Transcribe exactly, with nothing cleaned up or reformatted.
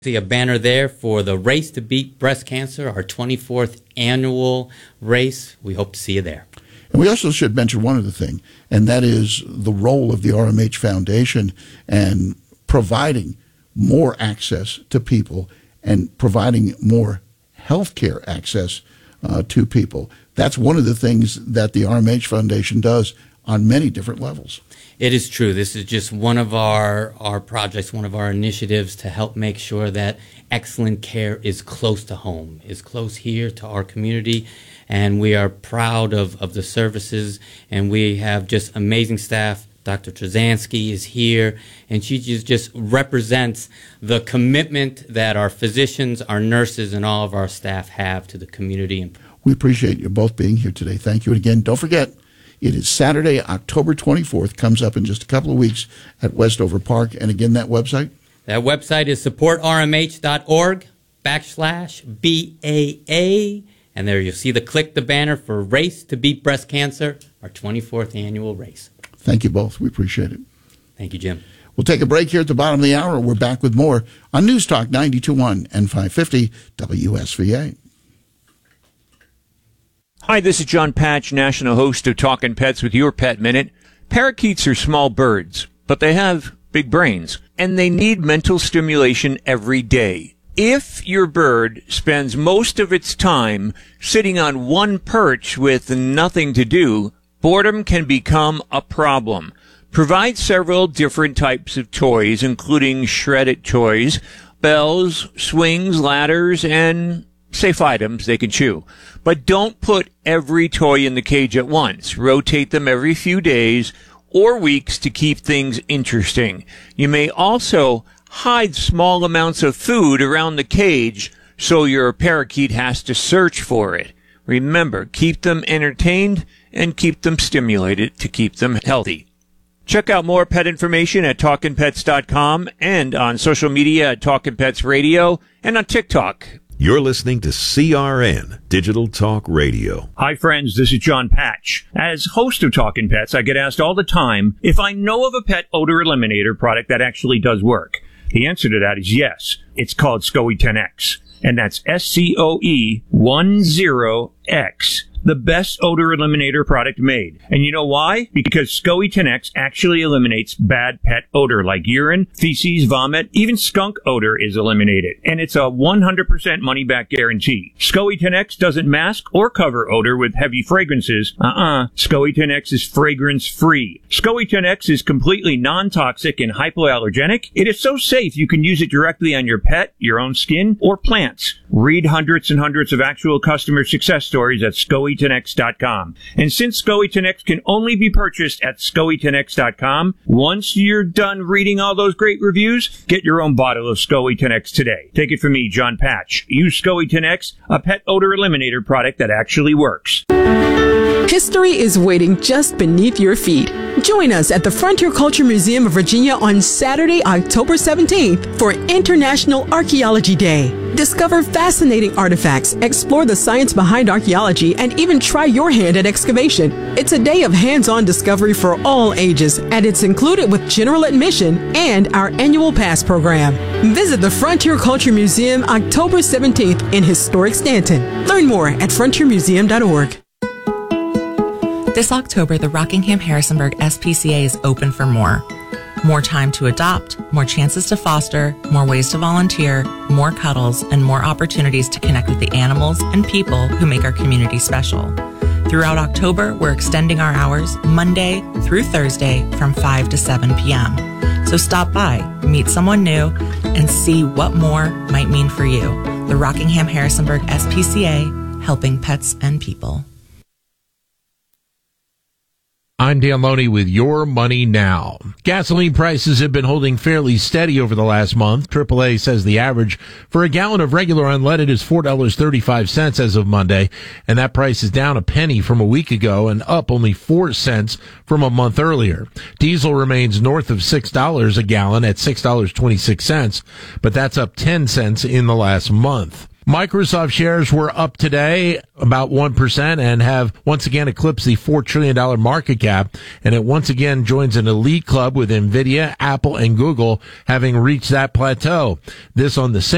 See a banner there for the Race to Beat Breast Cancer, our twenty-fourth annual race. We hope to see you there. And we also should mention one other thing, and that is the role of the R M H Foundation and providing more access to people and providing more health care access uh, to people. That's one of the things that the R M H Foundation does on many different levels. It is true. This is just one of our, our projects, one of our initiatives to help make sure that excellent care is close to home, is close here to our community. And we are proud of, of the services, and we have just amazing staff. Doctor Trzanski is here, and she just, just represents the commitment that our physicians, our nurses, and all of our staff have to the community. We appreciate you both being here today. Thank you. And again, don't forget, it is Saturday, October twenty-fourth, comes up in just a couple of weeks at Westover Park. And again, that website? That website is supportrmh.org backslash B A A. And there you'll see the click the banner for Race to Beat Breast Cancer, our twenty-fourth annual race. Thank you both. We appreciate it. Thank you, Jim. We'll take a break here at the bottom of the hour. We're back with more on News Talk ninety-two point one and five fifty W S V A. Hi, this is John Patch, national host of Talkin' Pets with Your Pet Minute. Parakeets are small birds, but they have big brains, and they need mental stimulation every day. If your bird spends most of its time sitting on one perch with nothing to do, boredom can become a problem. Provide several different types of toys, including shredded toys, bells, swings, ladders, and safe items they can chew. But don't put every toy in the cage at once. Rotate them every few days or weeks to keep things interesting. You may also hide small amounts of food around the cage so your parakeet has to search for it. Remember, keep them entertained and keep them stimulated to keep them healthy. Check out more pet information at talkin pets dot com and on social media at Talkin' Pets Radio and on TikTok. You're listening to C R N, Digital Talk Radio. Hi, friends. This is John Patch. As host of Talkin' Pets, I get asked all the time if I know of a pet odor eliminator product that actually does work. The answer to that is yes. It's called SCOE ten X, and that's S C O E ten X. The best odor eliminator product made. And you know why? Because SCOE ten X actually eliminates bad pet odor like urine, feces, vomit, even skunk odor is eliminated. And it's a one hundred percent money-back guarantee. SCOE ten X doesn't mask or cover odor with heavy fragrances. Uh-uh. SCOE ten X is fragrance-free. SCOE ten X is completely non-toxic and hypoallergenic. It is so safe you can use it directly on your pet, your own skin, or plants. Read hundreds and hundreds of actual customer success stories at SCOE ten X dot com. And since SCOE ten X can only be purchased at SCOE ten X dot com, once you're done reading all those great reviews, get your own bottle of SCOE ten X today. Take it from me, John Patch. Use SCOE ten X, a pet odor eliminator product that actually works. History is waiting just beneath your feet. Join us at the Frontier Culture Museum of Virginia on Saturday, October seventeenth for International Archaeology Day. Discover fascinating artifacts, explore the science behind archaeology, and even try your hand at excavation. It's a day of hands-on discovery for all ages, and it's included with general admission and our annual pass program. Visit the Frontier Culture Museum October seventeenth in historic Stanton. Learn more at frontier museum dot org. This October, the Rockingham-Harrisonburg S P C A is open for more. More time to adopt, more chances to foster, more ways to volunteer, more cuddles, and more opportunities to connect with the animals and people who make our community special. Throughout October, we're extending our hours Monday through Thursday from five to seven p.m. So stop by, meet someone new, and see what more might mean for you. The Rockingham-Harrisonburg S P C A, helping pets and people. I'm Dan Loney with Your Money Now. Gasoline prices have been holding fairly steady over the last month. triple A says the average for a gallon of regular unleaded is four dollars and thirty-five cents as of Monday, and that price is down a penny from a week ago and up only four cents from a month earlier. Diesel remains north of six dollars a gallon at six dollars and twenty-six cents, but that's up ten cents in the last month. Microsoft shares were up today about one percent and have once again eclipsed the four trillion dollars market cap, and it once again joins an elite club with NVIDIA, Apple, and Google having reached that plateau. This on the same